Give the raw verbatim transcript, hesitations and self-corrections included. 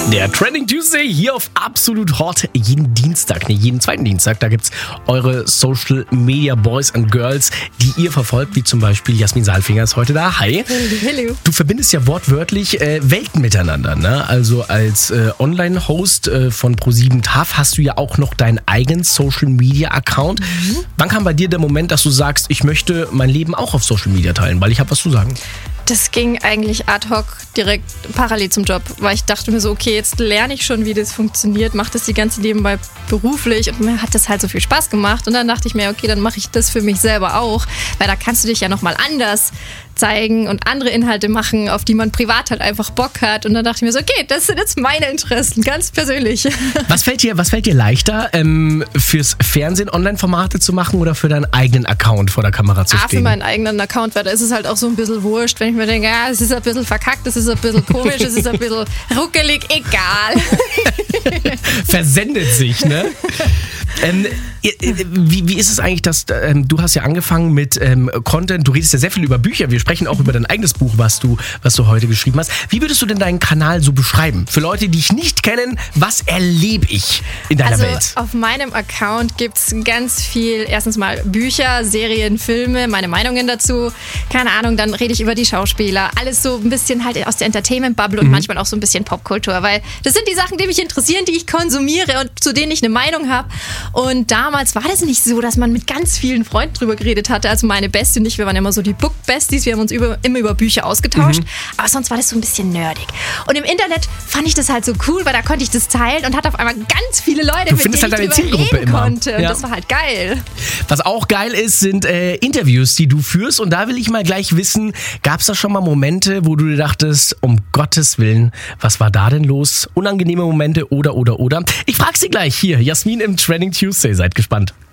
Der Trending Tuesday hier auf Absolut Hot. Jeden Dienstag, ne, jeden zweiten Dienstag, da gibt's eure Social Media Boys and Girls, die ihr verfolgt, wie zum Beispiel Jasmin Saalfinger ist heute da. Hi. Hallo. Du verbindest ja wortwörtlich äh, Welten miteinander, ne? Also als äh, Online-Host äh, von ProSieben T A F hast du ja auch noch deinen eigenen Social Media Account. Mhm. Wann kam bei dir der Moment, dass du sagst, ich möchte mein Leben auch auf Social Media teilen, weil ich habe was zu sagen? Das ging eigentlich ad hoc direkt parallel zum Job, weil ich dachte mir so, okay, jetzt lerne ich schon, wie das funktioniert, mache das die ganze nebenbei beruflich und mir hat das halt so viel Spaß gemacht und dann dachte ich mir, okay, dann mache ich das für mich selber auch, weil da kannst du dich ja nochmal anders zeigen und andere Inhalte machen, auf die man privat halt einfach Bock hat und dann dachte ich mir so, okay, das sind jetzt meine Interessen, ganz persönlich. Was fällt dir, was fällt dir leichter, ähm, fürs Fernsehen Online-Formate zu machen oder für deinen eigenen Account vor der Kamera zu ah, stehen? Für meinen eigenen Account, weil da ist es halt auch so ein bisschen wurscht, wenn ich mir denke, ja, es ist ein bisschen verkackt, es ist ein bisschen komisch, es ist ein bisschen ruckelig, egal. Versendet sich, ne? ähm, wie, wie ist es eigentlich, dass ähm, du hast ja angefangen mit ähm, Content, du redest ja sehr viel über Bücher, wir sprechen auch über dein eigenes Buch, was du, was du heute geschrieben hast. Wie würdest du denn deinen Kanal so beschreiben? Für Leute, die dich nicht kennen, was erlebe ich in deiner also, Welt? Auf meinem Account gibt es ganz viel, erstens mal Bücher, Serien, Filme, meine Meinungen dazu, keine Ahnung, dann rede ich über die Schauspieler, alles so ein bisschen halt aus der Entertainment-Bubble und mhm. manchmal auch so ein bisschen Popkultur, weil das sind die Sachen, die mich interessieren, die ich konsumiere und zu denen ich eine Meinung habe. Und damals war das nicht so, dass man mit ganz vielen Freunden drüber geredet hatte, also meine Bestie und ich, wir waren immer so die Book-Besties, wir haben uns über, immer über Bücher ausgetauscht, mhm. aber sonst war das so ein bisschen nerdig. Und im Internet fand ich das halt so cool, weil da konnte ich das teilen und hatte auf einmal ganz viele Leute, du mit denen halt ich drüber Zielgruppe reden immer. konnte und ja. das war halt geil. Was auch geil ist, sind äh, Interviews, die du führst und da will ich mal gleich wissen, gab es da schon mal Momente, wo du dir dachtest, um Gottes Willen, was war da denn los? Unangenehme Momente oder, oder, oder? Ich frage sie gleich hier, Jasmin im Trending Tuesday, seid gespannt.